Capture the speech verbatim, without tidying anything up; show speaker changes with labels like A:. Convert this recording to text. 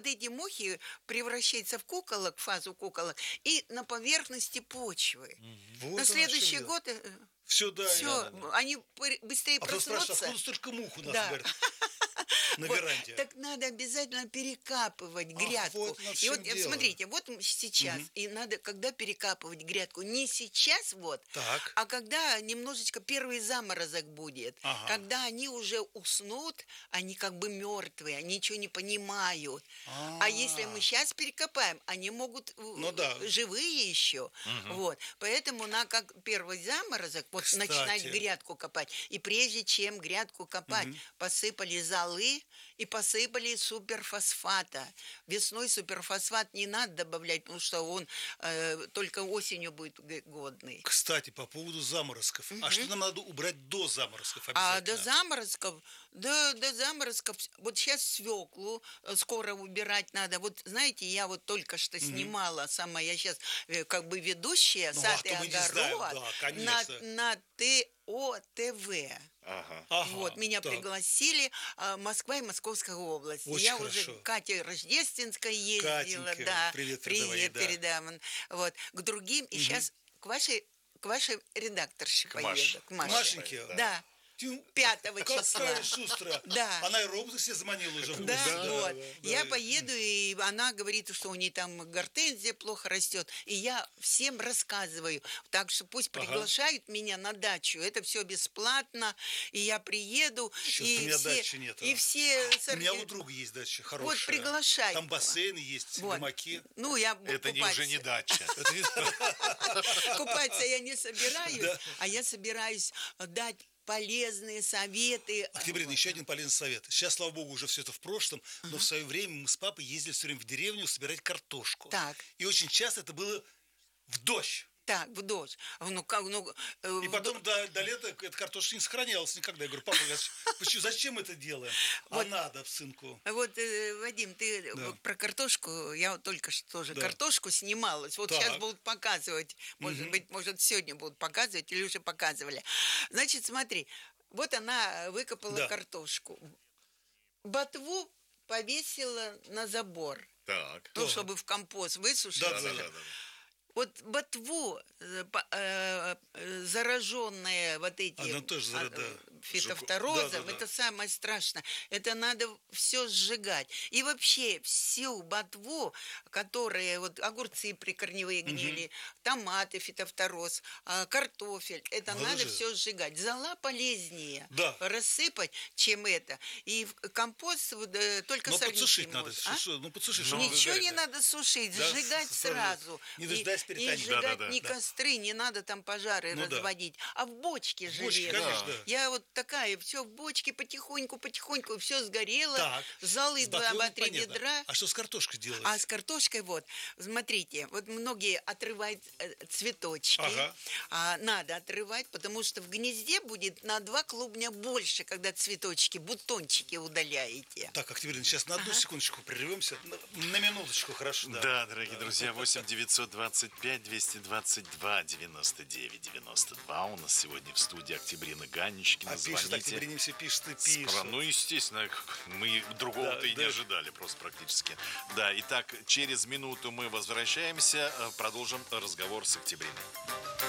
A: эти мухи превращаются в куколок, в фазу куколок, и на поверхности почвы.
B: Вот
A: На
B: оно
A: следующий
B: что
A: год э,
B: Все, да.
A: все,
B: да, да, да.
A: они пр- быстрее
B: А потом спрашивают,
A: проснутся.
B: откуда столько мух у нас,
A: Да.
B: говорят, на
A: Вот,
B: веранде?
A: так надо обязательно перекапывать
B: Ах,
A: грядку.
B: вот оно в
A: И
B: чем
A: вот э,
B: дело.
A: смотрите, вот м- сейчас,
B: Мгм.
A: и надо, когда перекапывать грядку, не сейчас вот,
B: Так.
A: а когда немножечко первый заморозок будет,
B: Ага.
A: когда они уже уснут, они как бы мертвые, они ничего не понимают.
B: А.
A: А если мы сейчас перекопаем, они могут э,
B: Ну да.
A: живые еще. Вот. Поэтому на как первый заморозок вот
B: Кстати.
A: начинать грядку копать. И прежде чем грядку копать, посыпали золы и посыпали суперфосфата. Весной суперфосфат не надо добавлять, потому что он э, только осенью будет г- годный.
B: Кстати, по поводу заморозков. А что нам надо убрать до заморозков
A: А
B: обязательно?
A: до заморозков, до, до заморозков, вот сейчас свеклу э, скоро убирать надо. Вот знаете, я вот только что снимала сама, я сейчас э, как бы ведущая
B: Ну,
A: сад
B: а
A: и
B: то мы не знаем,
A: огород
B: да,
A: на,
B: конечно.
A: на ТО-ТВ.
C: Ага.
B: Ага,
A: Вот, меня
B: так.
A: пригласили а, Москва и Московская область.
B: Очень
A: я
B: хорошо.
A: уже к Кате Рождественской ездила.
B: Катенька,
A: Да,
B: привет передавай,
A: привет
B: да.
A: передам. Вот, к другим. И сейчас к вашей, к вашей редакторше
C: К
A: поеду.
C: Маше.
A: К Маше.
B: Машеньке?
A: Да.
B: Тю,
A: Пятого числа.
B: Какая шустрая.
A: Да.
B: Она и робота себе заманила уже. в
A: Да,
B: гости.
A: вот.
B: да,
A: Я
B: да.
A: поеду, и она говорит, что у нее там гортензия плохо растет. И я всем рассказываю. Так что пусть
B: Ага.
A: приглашают меня на дачу. Это все бесплатно. И я приеду.
B: Чё-то
A: и
B: у меня
A: все,
B: дачи нет, а.
A: И все...
B: У меня у друга есть дача хорошая.
A: Вот приглашай.
B: Там бассейн есть,
A: Вот.
B: гамаки.
A: Ну, я буду
C: Это не,
A: купаться.
C: уже не дача.
B: Это не-
A: Купаться я не собираюсь,
B: Да.
A: а я собираюсь дать полезные советы.
B: Октябрина, еще один полезный совет. Сейчас, слава богу, уже все это в прошлом, но в свое время мы с папой ездили все время в деревню собирать картошку.
A: Так.
B: И очень часто это было в дождь.
A: Так, в дождь. Ну, как, ну, э,
B: И
A: в
B: потом до, до лета эта картошка не сохранялась никогда. Я говорю, папа, я- почему, зачем это делаем? А
A: Вот.
B: надо, сынку.
A: Вот, э, Вадим, ты
B: Да.
A: вот про картошку, я вот только что тоже
B: Да.
A: картошку снималась. Вот
B: Так.
A: сейчас будут показывать, может быть, может, сегодня будут показывать или уже показывали. Значит, смотри, вот она выкопала
B: Да.
A: картошку. Ботву повесила на забор,
C: Так.
A: ну,
B: Да.
A: чтобы в компост высушить.
B: Да, да,
C: Да, да, да.
A: Вот ботву, э, по- э, э, зараженная вот этим
B: Она тоже зара-
A: а,
B: да.
A: фитофторозом,
B: Да, да, да.
A: это самое страшное. Это надо все сжигать. И вообще всю ботву, которые вот огурцы прикорневые гнили, томаты, фитофтороз, а, картофель, это
B: Надо
A: надо
B: же.
A: все сжигать. Зола полезнее
B: Да.
A: рассыпать, чем это. И в- компост вот, э, только
B: Но
A: сорняки
B: подсушить надо.
A: может. А?
B: Суши- Ну, подсушить.
C: Ну,
B: чтобы
A: Ничего
B: сжигать,
A: не
B: да.
A: надо сушить,
B: Да,
A: сжигать
B: с- с-
A: сразу.
B: не
A: И-
B: дожидаясь
A: и,
B: перетания.
A: сжигать
C: Да-да-да.
A: не
B: Да.
A: костры, не надо там пожары
B: Ну да.
A: разводить, а в бочке
B: В бочке,
A: железной.
B: конечно, да.
A: Я вот такая, все в бочке потихоньку, потихоньку, все сгорело,
B: Так.
A: золы
B: С ботвой
A: два-три
B: понятно.
A: ведра.
B: А что с картошкой делать?
A: А с картошкой вот, смотрите, вот многие отрывают э, цветочки,
B: Ага.
A: а надо отрывать, потому что в гнезде будет на два клубня больше, когда цветочки, бутончики удаляете.
B: Так, Октябрина, сейчас на одну секундочку прервемся. На, на минуточку, хорошо, да.
C: Да, дорогие друзья, восемь девятьсот двадцать пять двести двадцать два девяносто девять девяносто два. У нас сегодня в студии Октябрина Ганечкина.
B: А пишет
C: Звоните.
B: Октябрине, все пишет и
C: Спра-
B: пишет.
C: Ну, естественно, мы другого-то
B: Да,
C: и не
B: да.
C: ожидали просто практически. Да, итак, через минуту мы возвращаемся, э, продолжим разговор с Октябриной.